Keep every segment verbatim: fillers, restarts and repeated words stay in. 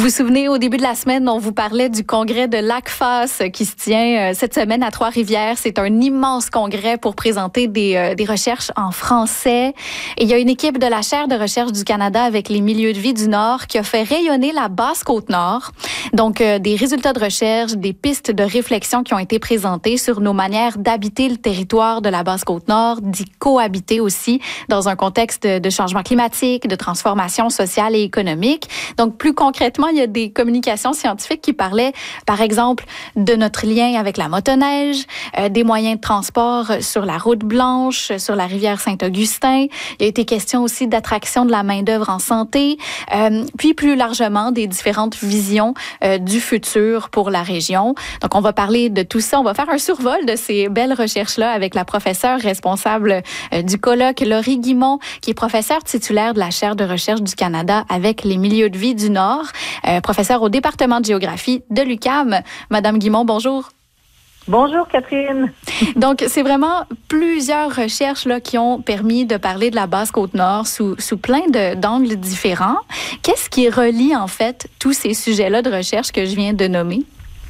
vous souvenez, au début de la semaine, on vous parlait du congrès de l'ACFAS qui se tient cette semaine à Trois-Rivières. C'est un immense congrès pour présenter des, euh, des recherches en français. Et il y a une équipe de la chaire de recherche du Canada avec les milieux de vie du Nord qui a fait rayonner la Basse-Côte-Nord. Donc, euh, des résultats de recherche, des pistes de réflexion qui ont été présentées sur nos manières d'habiter le territoire de la Basse-Côte-Nord, d'y cohabiter aussi dans un contexte de changement climatique, de transformation sociale et économique. Donc, plus concrètement, il y a des communications scientifiques qui parlaient, par exemple, de notre lien avec la motoneige, euh, des moyens de transport sur la route blanche, sur la rivière Saint-Augustin. Il y a été question aussi d'attraction de la main-d'œuvre en santé, euh, puis plus largement des différentes visions euh, du futur pour la région. Donc, on va parler de tout ça. On va faire un survol de ces belles recherches-là avec la professeure responsable euh, du colloque, Laurie Guimond, qui est professeure titulaire de la chaire de recherche du Canada avec les milieux de vie du Nord, euh, professeure au département de géographie de l'U Q A M. Madame Guimond, bonjour. Bonjour Catherine. Donc, c'est vraiment plusieurs recherches là, qui ont permis de parler de la Basse-Côte-Nord sous, sous plein de, d'angles différents. Qu'est-ce qui relie en fait tous ces sujets-là de recherche que je viens de nommer?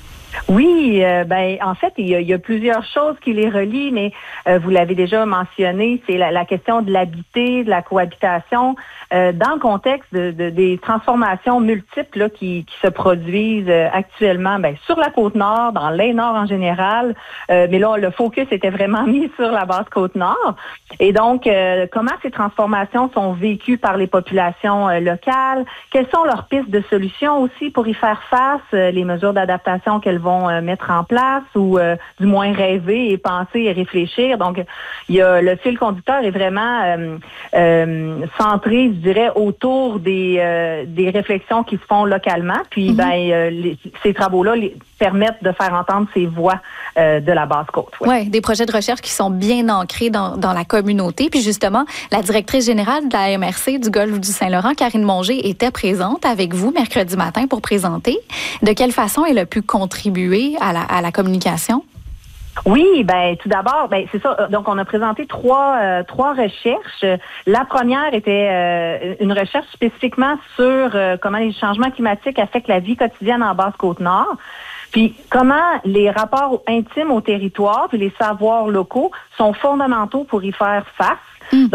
Oui, euh, ben en fait, il y, a, il y a plusieurs choses qui les relient, mais euh, vous l'avez déjà mentionné, c'est la, la question de l'habiter, de la cohabitation, euh, dans le contexte de, de, des transformations multiples là, qui, qui se produisent euh, actuellement ben, sur la Côte-Nord, dans l'Ain Nord en général, euh, mais là, le focus était vraiment mis sur la Basse-Côte-Nord. Et donc, euh, comment ces transformations sont vécues par les populations euh, locales? Quelles sont leurs pistes de solutions aussi pour y faire face, euh, les mesures d'adaptation qu'elles vont euh, mettre en place ou euh, du moins rêver et penser et réfléchir. Donc, il y a le fil conducteur est vraiment euh, euh, centré, je dirais, autour des euh, des réflexions qui se font localement. Puis, mm-hmm. ben, euh, les, ces travaux-là les, permettent de faire entendre ces voix euh, de la Basse-Côte. Oui, ouais, des projets de recherche qui sont bien ancrés dans, dans la communauté. Puis justement, la directrice générale de la M R C du Golfe du Saint-Laurent, Karine Monger, était présente avec vous mercredi matin pour présenter. De quelle façon elle a pu contribuer à la, à la communication? Oui, ben tout d'abord, ben c'est ça. Donc, on a présenté trois euh, trois recherches. La première était euh, une recherche spécifiquement sur euh, comment les changements climatiques affectent la vie quotidienne en Basse-Côte-Nord. Puis comment les rapports intimes au territoire puis les savoirs locaux sont fondamentaux pour y faire face. Mmh.